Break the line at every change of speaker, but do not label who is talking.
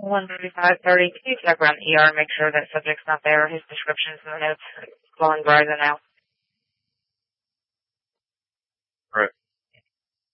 1:35:30. Can you check around the ER and make sure that subject's not there? His description's in the notes. Blowing Verizon out.